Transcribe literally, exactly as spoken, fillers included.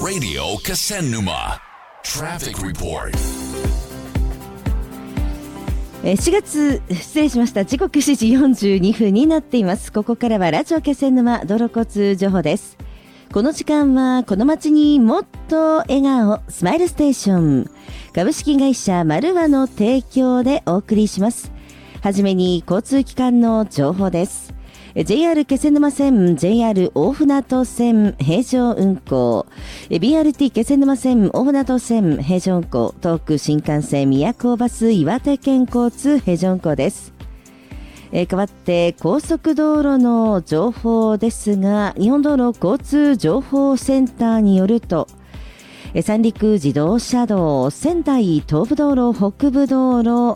Radio Kasennuma Traffic Report。 しがつ、失礼しました。時刻しちじよんじゅうにふんになっています。ここからはラジオ気仙沼道路交通情報です。この時間はこの街にもっと笑顔スマイルステーション株式会社マルワの提供でお送りします。はじめに交通機関の情報です。ジェイアール 気仙沼線、ジェイアール 大船渡線平常運行、ビーアールティー 気仙沼線、大船渡線平常運行、東北新幹線、宮古バス、岩手県交通平常運行です。えー、代わって高速道路の情報ですが、日本道路交通情報センターによると、三陸自動車道、仙台東部道路、北部道路、